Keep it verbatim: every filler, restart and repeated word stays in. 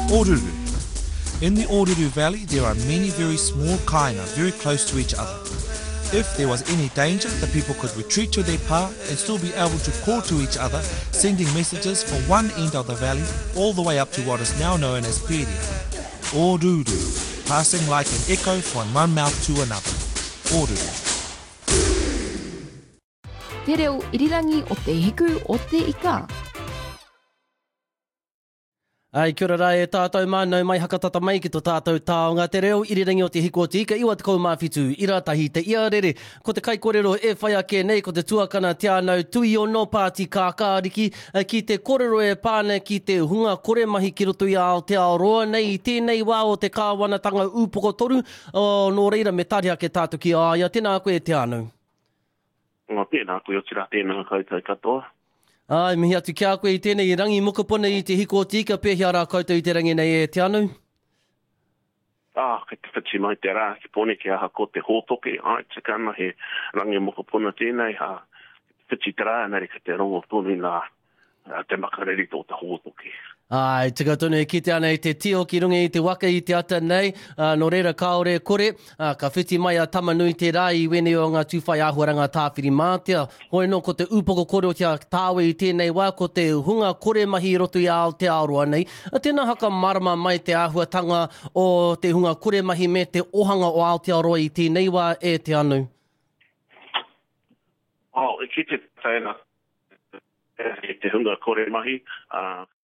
Oruru. In the Oruru Valley, there are many very small kainga very close to each other. If there was any danger, the people could retreat to their pa and still be able to call to each other, sending messages from one end of the valley all the way up to what is now known as Peria. Oruru, passing like an echo from one mouth to another. Oruru. Te reo irirangi o te hiku o te ika. Ai, kia ora rai e tātou mānau mai hakatata mai ki tō tātou tāonga. Te reo irirangi o te hiko o te ika, iwa te kou mawhitu, iratahi te iarere. Ko te kaikorero e whai ake nei, ko te tuakana te anau tui o no pāti kākāriki, ki te korero e pāne ki te hunga kore mahi ki roto i Aotearoa. Nei, tēnei wā o te kāwanatanga upoko toru, o nō reira me tari ake tātou ki aia. Tēnā koe te anau. Ngā tēnā koe o tira tēnā koutou katoa. Ai, mihi atu kia koe i tēnei rangi mokopuna i te hiko o te ika, pēhia rā koutou i te rangi nei e te anau? Ah, kei te whiti mai te rā, ki pone ki aha ko te hōtoke, ai, te kana he rangi mokopuna tēnei, ha, whiti te rā, nari ka te rongo tonu nā, te makareri tō te hōtoke. Ai, tika tonu e kite ana i te tio ki runga i te waka i te ata nei, uh, no reira kaore kore, uh, ka whiti mai a tamanui te rā i wene o ngā tūwhai āhuaranga tāwhiri mātea. Hoi no ko te upoko kore o te tāwe i tēnei wā, ko te hunga kore mahi roto i Aotearoa nei. A tēnā haka marama mai te āhuatanga o te hunga kore mahi me te ohanga o Aotearoa i tēnei wā e te anu. Oh, e kite tēnā, e te hunga kore mahi, uh,